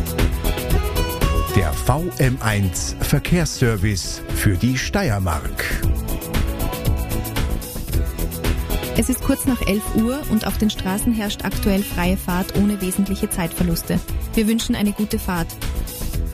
Der VM1 Verkehrsservice für die Steiermark. Es ist kurz nach 11 Uhr und auf den Straßen herrscht aktuell freie Fahrt ohne wesentliche Zeitverluste. Wir wünschen eine gute Fahrt.